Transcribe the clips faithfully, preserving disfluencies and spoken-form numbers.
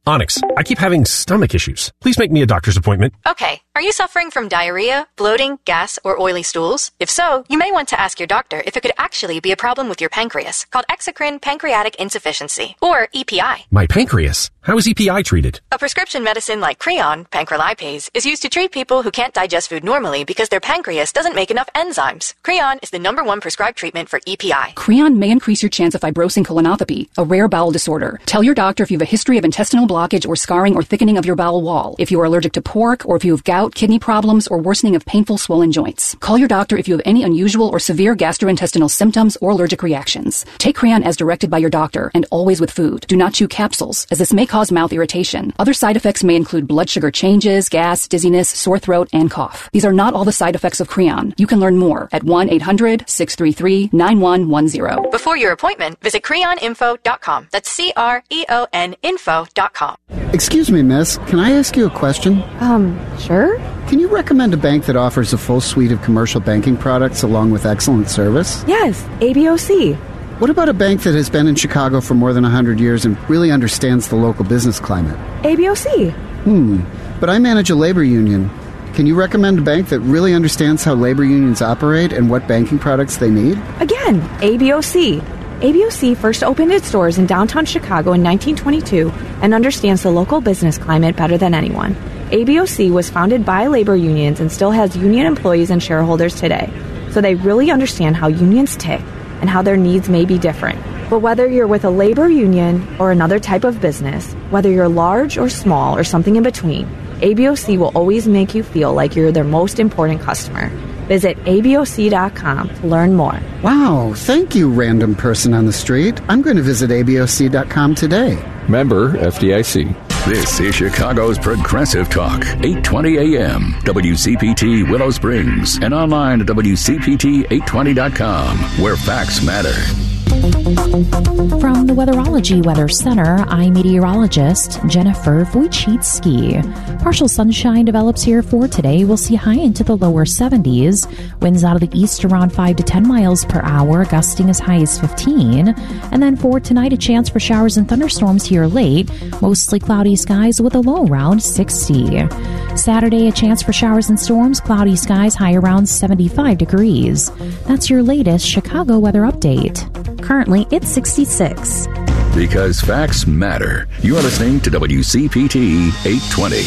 Onyx, I keep having stomach issues. Please make me a doctor's appointment. Okay. Are you suffering from diarrhea, bloating, gas, or oily stools? If so, you may want to ask your doctor if it could actually be a problem with your pancreas, called exocrine pancreatic insufficiency, or E P I. My pancreas? How is E P I treated? A prescription medicine like Creon, pancrelipase, is used to treat people who can't digest food normally because their pancreas doesn't make enough enzymes. Creon is the number one prescribed treatment for E P I. Creon may increase your chance of fibrosing colonopathy, a rare bowel disorder. Tell your doctor if you have a history of intestinal blockage or scarring or thickening of your bowel wall, if you are allergic to pork, or if you have gout, kidney problems, or worsening of painful swollen joints. Call your doctor if you have any unusual or severe gastrointestinal symptoms or allergic reactions. Take Creon as directed by your doctor, and always with food. Do not chew capsules, as this may cause mouth irritation. Other side effects may include blood sugar changes, gas, dizziness, sore throat, and cough. These are not all the side effects of Creon. You can learn more at one eight hundred six three three nine one one zero. Before your appointment, visit creon info dot com. That's C R E O N info dot com. Excuse me, miss. Can I ask you a question? Um, sure. Can you recommend a bank that offers a full suite of commercial banking products along with excellent service? Yes, A B O C. What about a bank that has been in Chicago for more than one hundred years and really understands the local business climate? A B O C. Hmm. But I manage a labor union. Can you recommend a bank that really understands how labor unions operate and what banking products they need? Again, A B O C. A B O C first opened its doors in downtown Chicago in nineteen twenty-two and understands the local business climate better than anyone. A B O C was founded by labor unions and still has union employees and shareholders today, so they really understand how unions tick and how their needs may be different. But whether you're with a labor union or another type of business, whether you're large or small or something in between, A B O C will always make you feel like you're their most important customer. Visit A B O C dot com to learn more. Wow, thank you, random person on the street. I'm going to visit A B O C dot com today. Member F D I C. This is Chicago's Progressive Talk, eight twenty A M, W C P T Willow Springs, and online at W C P T eight twenty dot com, where facts matter. From the Weatherology Weather Center, I'm meteorologist Jennifer Wojcicki. Partial sunshine develops here for today. We'll see high into the lower seventies. Winds out of the east around five to ten miles per hour, gusting as high as fifteen. And then for tonight, a chance for showers and thunderstorms here late. Mostly cloudy skies with a low around sixty. Saturday, a chance for showers and storms, cloudy skies, high around seventy-five degrees. That's your latest Chicago weather update. Currently, it's sixty-six. Because facts matter. You're listening to W C P T eight twenty.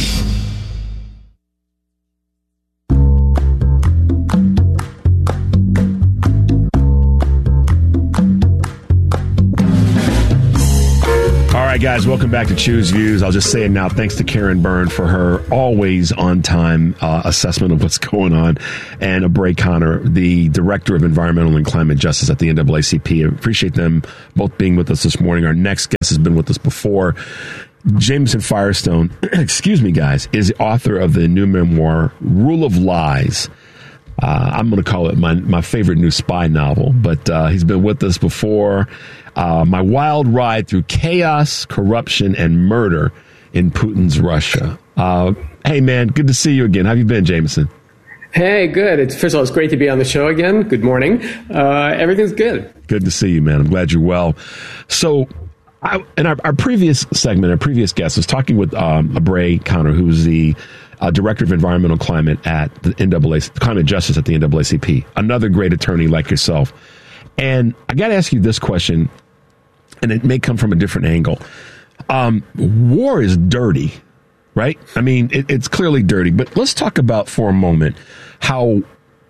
All right, guys, welcome back to Choose Views. I'll just say it now. Thanks to Karen Byrne for her always on-time uh, assessment of what's going on, and Bray Connor, the Director of Environmental and Climate Justice at the N double A C P. I appreciate them both being with us this morning. Our next guest has been with us before. Jameson Firestone, excuse me, guys, is the author of the new memoir, Rule of Lies. Uh, I'm going to call it my, my favorite new spy novel, but uh, he's been with us before. Uh, my wild ride through chaos, corruption, and murder in Putin's Russia. Uh, hey, man, good to see you again. How have you been, Jameson? Hey, good. It's, first of all, it's great to be on the show again. Good morning. Uh, everything's good. Good to see you, man. I'm glad you're well. So, I, in our, our previous segment, our previous guest was talking with um, Bray Connor, who's the uh, Director of Environmental Climate at the N double A, Climate Justice at the N double A C P. Another great attorney like yourself. And I got to ask you this question, and it may come from a different angle. Um, war is dirty, right? I mean, it, it's clearly dirty. But let's talk about for a moment how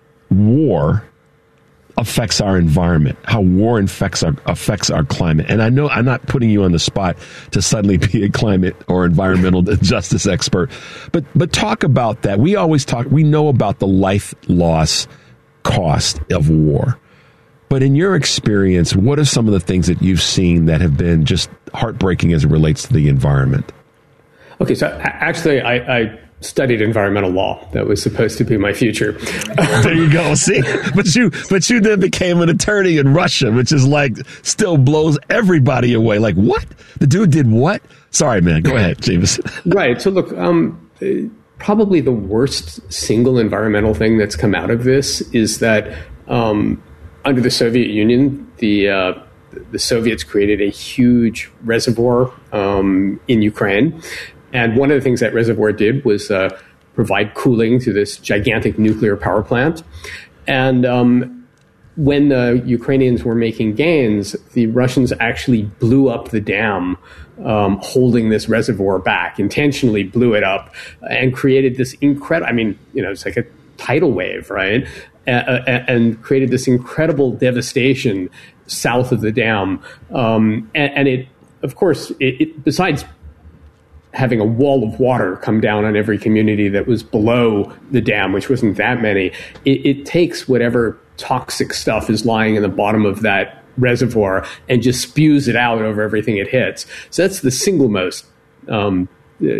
war affects our environment, how war affects our, affects our climate. And I know I'm not putting you on the spot to suddenly be a climate or environmental justice expert, but but talk about that. We always talk, we know about the life loss cost of war. But in your experience, what are some of the things that you've seen that have been just heartbreaking as it relates to the environment? Okay, so actually, I, I studied environmental law. That was supposed to be my future. There you go. See, but you, but you then became an attorney in Russia, which is like still blows everybody away. Like, what? The dude did what? Sorry, man. Go ahead, James. Right. So look, um, probably the worst single environmental thing that's come out of this is that um, under the Soviet Union, the uh, the Soviets created a huge reservoir um, in Ukraine. And one of the things that reservoir did was uh, provide cooling to this gigantic nuclear power plant. And um, when the Ukrainians were making gains, the Russians actually blew up the dam um, holding this reservoir back, intentionally blew it up and created this incredible, I mean, you know, it's like a tidal wave, right? Uh, and created this incredible devastation south of the dam. Um, and, and it, of course, it, it, besides having a wall of water come down on every community that was below the dam, which wasn't that many, it, it takes whatever toxic stuff is lying in the bottom of that reservoir and just spews it out over everything it hits. So that's the single most um,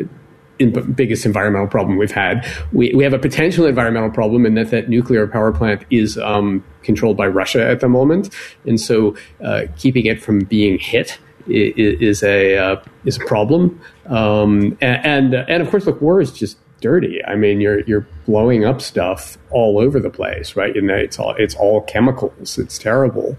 in biggest environmental problem we've had. We, we have a potential environmental problem in that that nuclear power plant is um, controlled by Russia at the moment. And so uh, keeping it from being hit is, is a uh, is a problem. Um, and, and and of course, look, war is just dirty. I mean, you're you're blowing up stuff all over the place, right? You know, it's all it's all chemicals. It's terrible,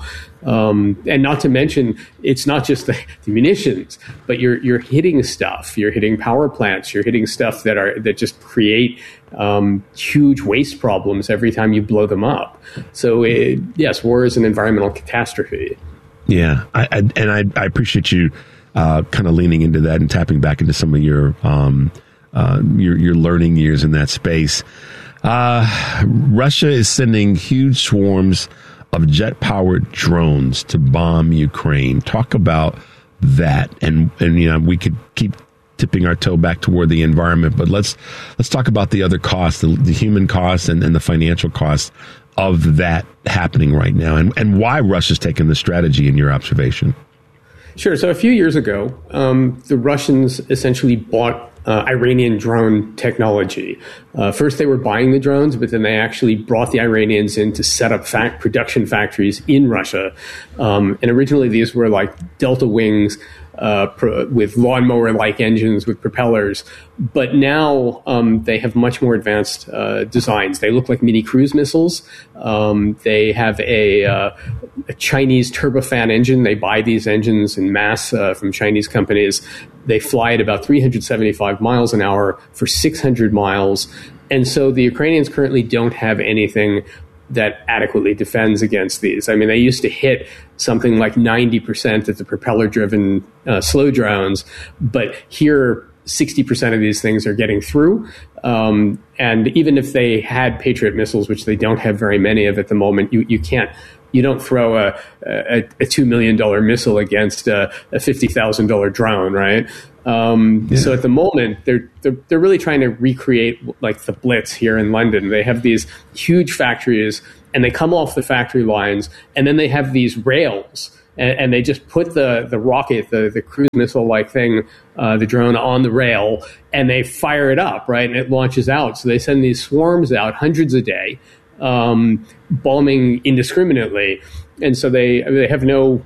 um, and not to mention, it's not just the, the munitions, but you're you're hitting stuff. You're hitting power plants. You're hitting stuff that are that just create um, huge waste problems every time you blow them up. So, it, yes, war is an environmental catastrophe. Yeah, I, I, and I, I appreciate you uh, kind of leaning into that and tapping back into some of your. Um, Uh, your, your learning years in that space. Uh, Russia is sending huge swarms of jet-powered drones to bomb Ukraine. Talk about that, and and you know we could keep tipping our toe back toward the environment, but let's let's talk about the other costs, the, the human costs and, and the financial costs of that happening right now, and and why Russia's taken this strategy in your observation. Sure. So a few years ago, um, the Russians essentially bought Uh, Iranian drone technology. Uh, first, they were buying the drones, but then they actually brought the Iranians in to set up fact production factories in Russia. Um, and originally, these were like Delta Wings uh, pro- with lawnmower-like engines with propellers. But now um, they have much more advanced uh, designs. They look like mini cruise missiles. Um, they have a, uh, a Chinese turbofan engine. They buy these engines in mass uh, from Chinese companies. They fly at about three hundred seventy-five miles an hour for six hundred miles. And so the Ukrainians currently don't have anything that adequately defends against these. I mean, they used to hit something like ninety percent of the propeller-driven uh, slow drones, but here sixty percent of these things are getting through. Um, and even if they had Patriot missiles, which they don't have very many of at the moment, you, you can't You don't throw a, a, a two million dollars missile against a, a fifty thousand dollars drone, right? Um, yeah. So at the moment, they're, they're they're really trying to recreate like the Blitz here in London. They have these huge factories, and they come off the factory lines, and then they have these rails, and, and they just put the, the rocket, the, the cruise missile-like thing, uh, the drone on the rail, and they fire it up, right? And it launches out. So they send these swarms out, hundreds a day, Um, bombing indiscriminately, and so they they have no.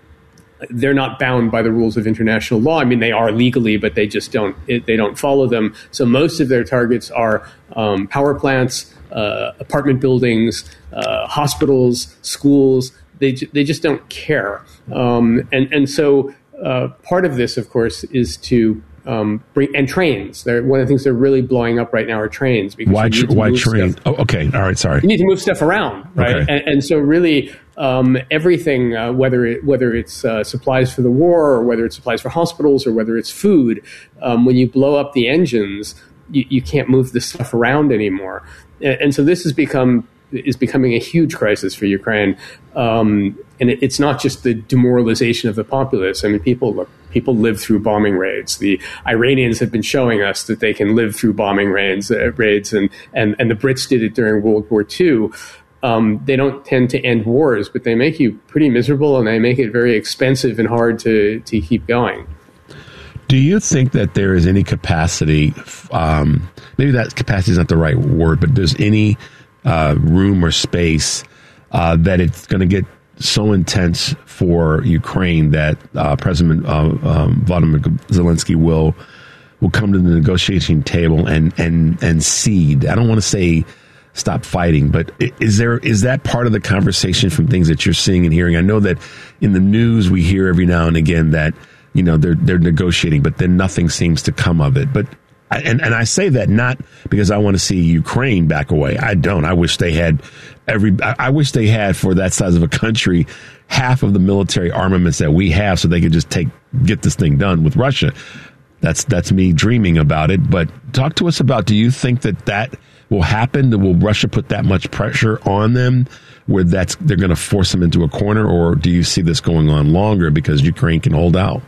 They're not bound by the rules of international law. I mean, they are legally, but they just don't. It, they don't follow them. So most of their targets are um, power plants, uh, apartment buildings, uh, hospitals, schools. They they just don't care. Um, and and so uh, part of this, of course, is to. Um, bring, and trains. They're, one of the things they're really blowing up right now are trains. Because why tr- why trains? Oh, okay. All right. Sorry. You need to move stuff around, right? Okay. And, and so really um, everything, uh, whether it, whether it's uh, supplies for the war or whether it's supplies for hospitals or whether it's food, um, when you blow up the engines, you, you can't move this stuff around anymore. And, and so this has become is becoming a huge crisis for Ukraine. Um, and it, it's not just the demoralization of the populace. I mean, people look, people live through bombing raids. The Iranians have been showing us that they can live through bombing raids, uh, raids and, and, and the Brits did it during World War Two. Um, they don't tend to end wars, but they make you pretty miserable and they make it very expensive and hard to, to keep going. Do you think that there is any capacity, um, maybe that capacity is not the right word, but there's any uh, room or space uh, that it's going to get so intense for Ukraine that uh, President uh, um, Volodymyr Zelensky will will come to the negotiating table and and and cede? I don't want to say stop fighting. But is there is that part of the conversation from things that you're seeing and hearing? I know that in the news we hear every now and again that, you know, they're they're negotiating, but then nothing seems to come of it. But and and I say that not because I want to see Ukraine back away. I don't. I wish they had every. I wish they had, for that size of a country, half of the military armaments that we have, so they could just take get this thing done with Russia. That's that's me dreaming about it. But talk to us about, do you think that that will happen? Will Russia put that much pressure on them where that's they're going to force them into a corner? Or do you see this going on longer because Ukraine can hold out?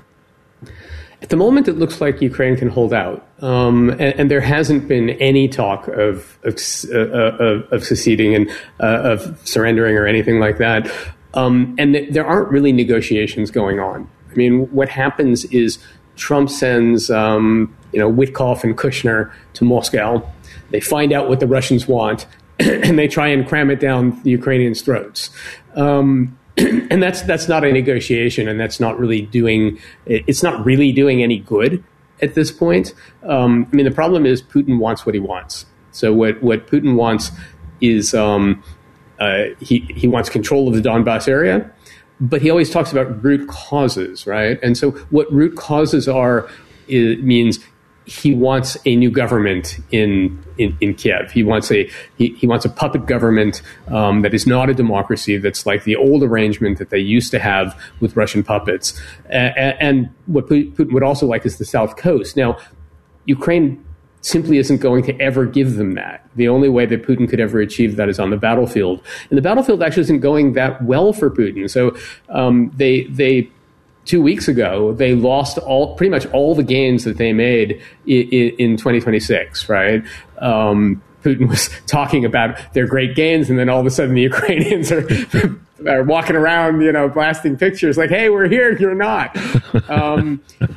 At the moment, it looks like Ukraine can hold out. Um, and, and there hasn't been any talk of of, uh, of, of seceding and uh, of surrendering or anything like that. Um, and th- there aren't really negotiations going on. I mean, what happens is Trump sends, um, you know, Witkoff and Kushner to Moscow. They find out what the Russians want, and they try and cram it down the Ukrainians' throats. Um, and that's that's not a negotiation, and that's not really doing. It's not really doing any good at this point. Um, I mean, the problem is Putin wants what he wants. So what what Putin wants is um, uh, he he wants control of the Donbass area. But he always talks about root causes, right? And so what root causes are, it means he wants a new government in in, in Kiev. He wants a he, he wants a puppet government um, that is not a democracy, that's like the old arrangement that they used to have with Russian puppets. And, and what Putin would also like is the South Coast. Now, Ukraine simply isn't going to ever give them that. The only way that Putin could ever achieve that is on the battlefield. And the battlefield actually isn't going that well for Putin. So um, they they two weeks ago, they lost all pretty much all the gains that they made in, in twenty twenty-six, right? Um, Putin was talking about their great gains, and then all of a sudden the Ukrainians are, are walking around, you know, blasting pictures like, hey, we're here, you're not. Um,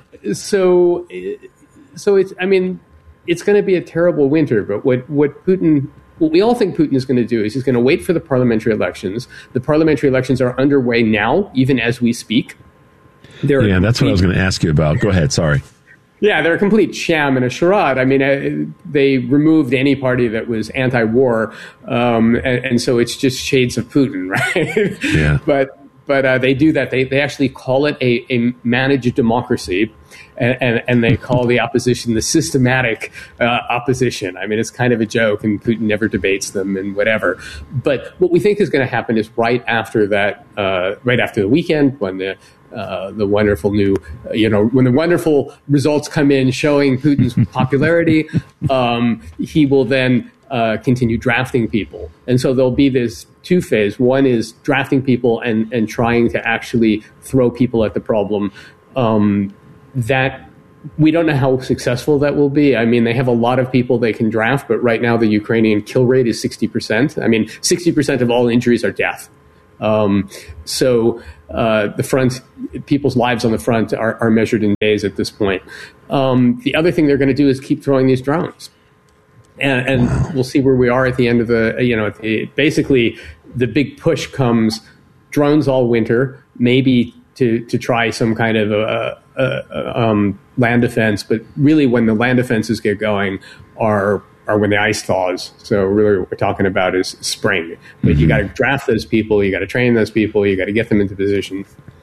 so, so it's, I mean, it's going to be a terrible winter, but what, what Putin, what we all think Putin is going to do is he's going to wait for the parliamentary elections. The parliamentary elections are underway now, even as we speak. They're yeah, that's what I was going to ask you about. Go ahead, sorry. Yeah, they're a complete sham and a charade. I mean, uh, they removed any party that was anti-war, um, and, and so it's just shades of Putin, right? Yeah. But but uh, they do that. They they actually call it a, a managed democracy, and, and, and they call the opposition the systematic uh, opposition. I mean, it's kind of a joke, and Putin never debates them and whatever. But what we think is going to happen is right after that, uh, right after the weekend, when the Uh, the wonderful new, uh, you know, when the wonderful results come in showing Putin's popularity, um, he will then uh, continue drafting people. And so there'll be this two phase. One is drafting people and, and trying to actually throw people at the problem. Um, that we don't know how successful that will be. I mean, they have a lot of people they can draft, but right now the Ukrainian kill rate is sixty percent. I mean, sixty percent of all injuries are death. Um, so uh, the front, people's lives on the front are, are measured in days at this point. Um, the other thing they're going to do is keep throwing these drones, and, and wow. We'll see where we are at the end of the. You know, the, basically the big push comes drones all winter, maybe to to try some kind of a, a, a, um, land defense, but really when the land defenses get going are. Or when the ice thaws. So really what we're talking about is spring. But mm-hmm. you got to draft those people, you got to train those people, you got to get them into position.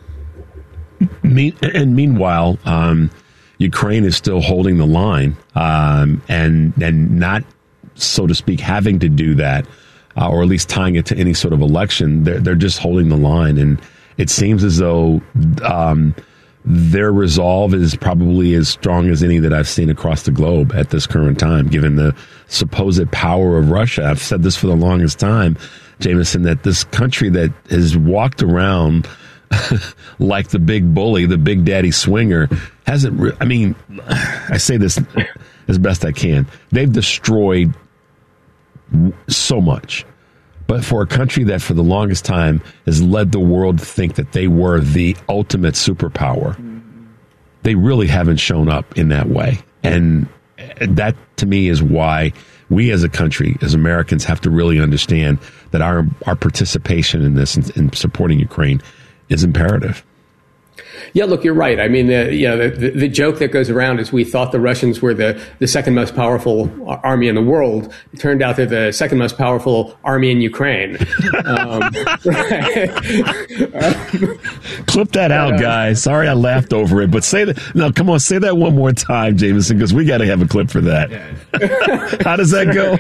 And meanwhile, um, Ukraine is still holding the line um, and and not, so to speak, having to do that, uh, or at least tying it to any sort of election. They're, they're just holding the line. And it seems as though um, their resolve is probably as strong as any that I've seen across the globe at this current time, given the supposed power of Russia. I've said this for the longest time, Jameson, that this country that has walked around like the big bully, the big daddy swinger, hasn't, re- I mean, I say this as best I can. They've destroyed so much. But for a country that for the longest time has led the world to think that they were the ultimate superpower, they really haven't shown up in that way. And that, to me, is why we as a country, as Americans, have to really understand that our our participation in this and in supporting Ukraine is imperative. Yeah, look, you're right. I mean, the, you know, the, the, the joke that goes around is we thought the Russians were the, the second most powerful army in the world. It turned out they're the second most powerful army in Ukraine. Um, right. um, Clip that out, uh, guys. Sorry I laughed over it, but say that. No, come on, say that one more time, Jameson, because we got to have a clip for that. How does that go?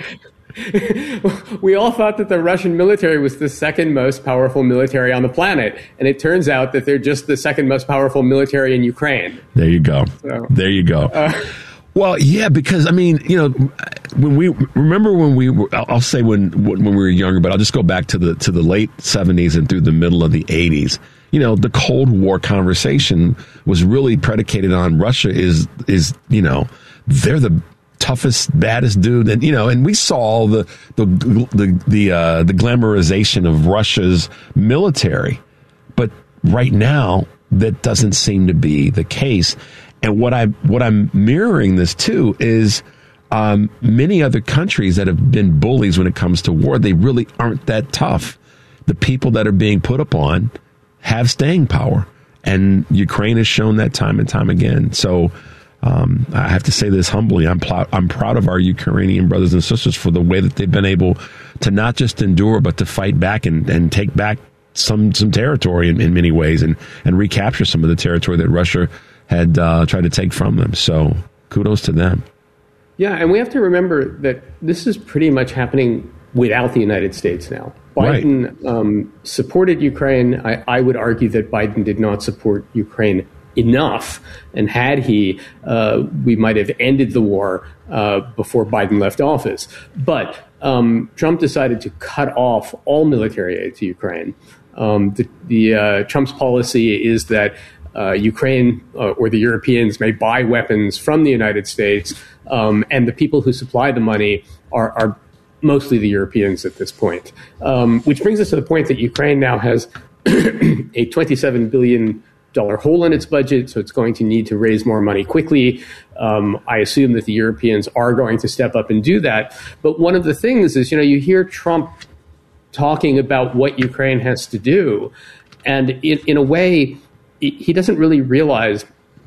We all thought that the Russian military was the second most powerful military on the planet, and it turns out that they're just the second most powerful military in Ukraine. There you go. So, there you go. Uh, well, yeah, because I mean, you know, when we remember when we were, I'll say when when we were younger, but I'll just go back to the to the late seventies and through the middle of the eighties. You know, the Cold War conversation was really predicated on Russia is is you know they're the toughest, baddest dude, and you know, and we saw the the the the, uh, the glamorization of Russia's military, but right now that doesn't seem to be the case. And what I what I'm mirroring this too is um, many other countries that have been bullies when it comes to war. They really aren't that tough. The people that are being put upon have staying power, and Ukraine has shown that time and time again. So. Um, I have to say this humbly. I'm, pl- I'm proud of our Ukrainian brothers and sisters for the way that they've been able to not just endure, but to fight back and, and take back some some territory in, in many ways and, and recapture some of the territory that Russia had uh, tried to take from them. So kudos to them. Yeah, and we have to remember that this is pretty much happening without the United States now. Biden right. um, supported Ukraine. I, I would argue that Biden did not support Ukraine enough, and had he, uh, we might have ended the war uh, before Biden left office. But um, Trump decided to cut off all military aid to Ukraine. Um, the the uh, Trump's policy is that uh, Ukraine uh, or the Europeans may buy weapons from the United States, um, and the people who supply the money are, are mostly the Europeans at this point. Um, which brings us to the point that Ukraine now has a twenty-seven billion dollar hole in its budget, so it's going to need to raise more money quickly. Um, I assume that the Europeans are going to step up and do that. But one of the things is, you know, you hear Trump talking about what Ukraine has to do, and in, in a way, he doesn't really realize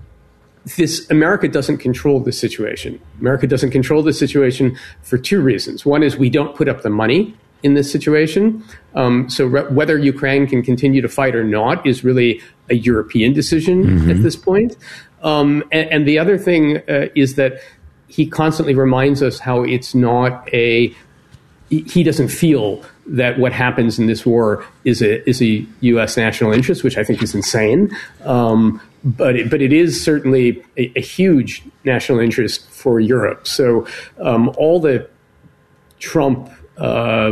this. America doesn't control the situation. America doesn't control the situation for two reasons. One is we don't put up the money in this situation. Um, so re- whether Ukraine can continue to fight or not is really a European decision mm-hmm. at this point. Um, and, and the other thing uh, is that he constantly reminds us how it's not a, he doesn't feel that what happens in this war is a is a U S national interest, which I think is insane. Um, but it, but it is certainly a, a huge national interest for Europe. So um, all the Trump uh,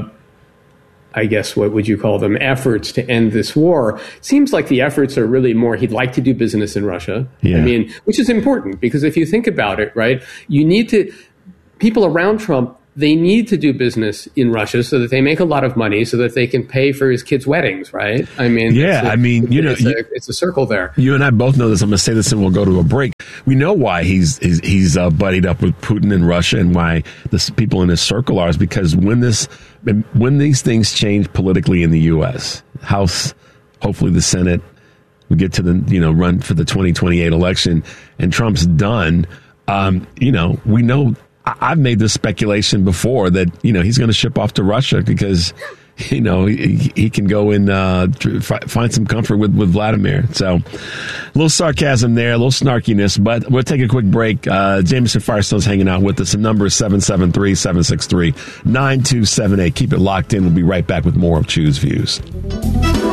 I guess, what would you call them, efforts to end this war, seems like the efforts are really more, he'd like to do business in Russia. Yeah. I mean, which is important because if you think about it, right, you need to, people around Trump, they need to do business in Russia so that they make a lot of money so that they can pay for his kids' weddings, right? I mean, yeah, a, I mean, you know, it's, you, a, it's a circle there. You and I both know this. I'm going to say this and we'll go to a break. We know why he's he's, he's uh, buddied up with Putin in Russia and why the people in his circle are, is because when this when these things change politically in the U S, House, hopefully the Senate, we get to the, you know, run for the twenty twenty-eight election and Trump's done, um, you know, we know. I've made this speculation before that, you know, he's going to ship off to Russia because, you know, he, he can go and uh, find some comfort with, with Vladimir. So a little sarcasm there, a little snarkiness, but we'll take a quick break. Uh, Jameson Firestone's hanging out with us. The number is seven seven three, seven six three, nine two seven eight. Keep it locked in. We'll be right back with more of Choose Views.